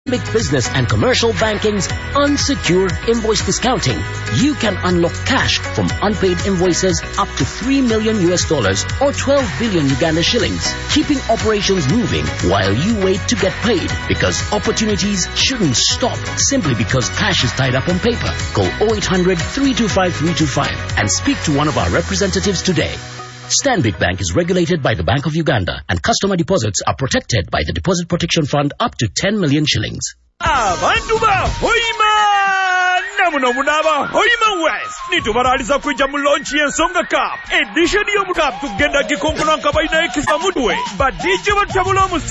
Big business and commercial banking's unsecured invoice discounting. You can unlock cash from unpaid invoices up to $3 million or 12 billion Uganda shillings, keeping operations moving while you wait to get paid, because opportunities shouldn't stop simply because cash is tied up on paper. Call 0800-325-325 and speak to one of our representatives today. Stanbic Bank is regulated by the Bank of Uganda, and customer deposits are protected by the Deposit Protection Fund up to 10 million shillings. Abantu bahoyima namuno munaba hoyima west nitubaraliza kuja mu launch y'ensonga cup edition y'omu cup tugenda gikonkona nkabayina ekisa mutwe badije batabula